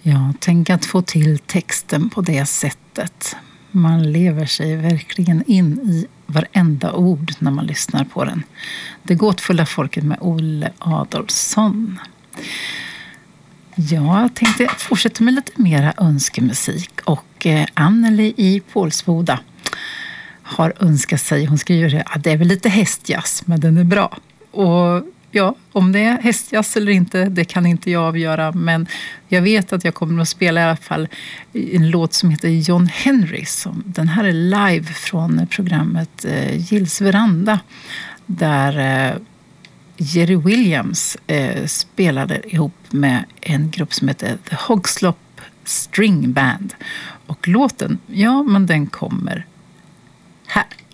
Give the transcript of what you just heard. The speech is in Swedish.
Ja, tänk att få till texten på det sättet. Man lever sig verkligen in i varenda ord när man lyssnar på den. Det gåtfulla folket med Olle Adolphson. Ja, jag tänkte fortsätta med lite mera önskemusik. Och Anneli i Pålsboda har önskat sig, hon skriver att det är väl lite hästjazz, men den är bra. Och ja, om det är hästjazz eller inte, det kan inte jag avgöra. Men jag vet att jag kommer att spela i alla fall en låt som heter John Henry. Den här är live från programmet Gills Veranda. Där Jerry Williams spelade ihop med en grupp som heter The Hogslop String Band. Och låten, ja men den kommer här.